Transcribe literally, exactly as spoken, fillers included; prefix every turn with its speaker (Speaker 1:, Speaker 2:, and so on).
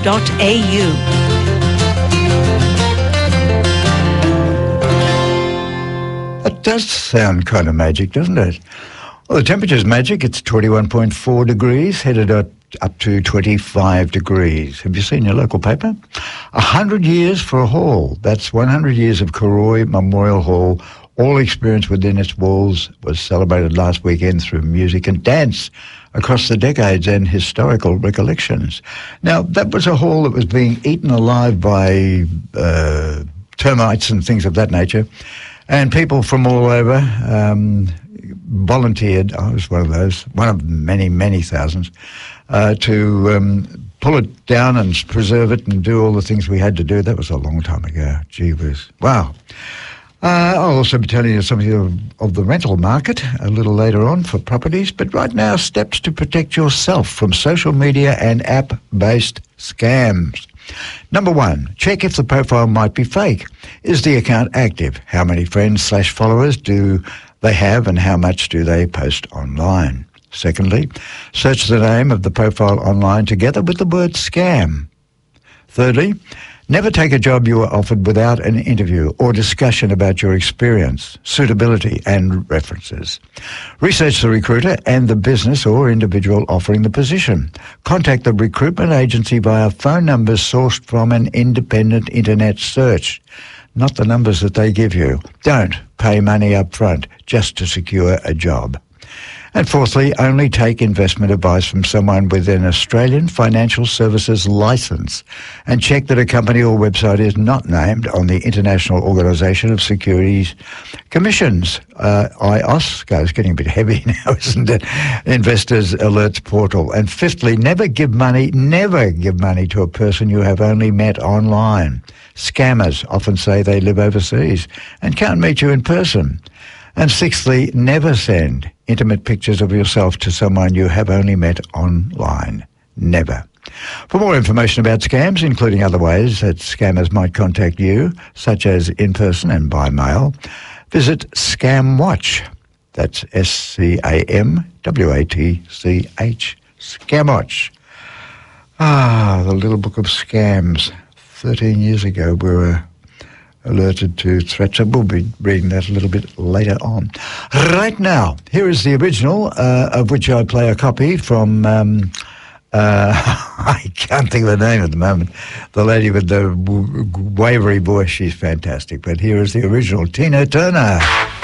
Speaker 1: dot a u.
Speaker 2: That does sound kind of magic, doesn't it? Well, the temperature's magic. It's twenty-one point four degrees, headed up, up to twenty-five degrees. Have you seen your local paper? A hundred years for a hall. That's one hundred years of Karoi Memorial Hall. All experience within its walls was celebrated last weekend through music and dance across the decades and historical recollections. Now, that was a hall that was being eaten alive by uh, termites and things of that nature, and people from all over um, volunteered. I was one of those, one of many, many thousands, uh, to um, pull it down and preserve it and do all the things we had to do. That was a long time ago. Gee whiz. Wow. Uh, I'll also be telling you something of, of the rental market a little later on for properties, but right now, steps to protect yourself from social media and app-based scams. Number one, check if the profile might be fake. Is the account active? How many friends slash followers do they have and how much do they post online? Secondly, search the name of the profile online together with the word scam. Thirdly, never take a job you are offered without an interview or discussion about your experience, suitability and references. Research the recruiter and the business or individual offering the position. Contact the recruitment agency via phone numbers sourced from an independent internet search, not the numbers that they give you. Don't pay money up front just to secure a job. And fourthly, only take investment advice from someone with an Australian financial services licence and check that a company or website is not named on the International Organisation of Securities Commissions, uh, I O S. It's getting a bit heavy now, isn't it? Investors Alerts Portal. And fifthly, never give money, never give money to a person you have only met online. Scammers often say they live overseas and can't meet you in person. And sixthly, never send intimate pictures of yourself to someone you have only met online. Never. For more information about scams, including other ways that scammers might contact you, such as in person and by mail, visit ScamWatch. That's S C A M W A T C H. ScamWatch. Ah, the little book of scams. Thirteen years ago, we were alerted to threats. I will be reading that a little bit later on. Right now, here is the original, uh, of which I play a copy from, um, uh, I can't think of the name at the moment, the lady with the w- wavery voice. She's fantastic. But here is the original, Tina Turner.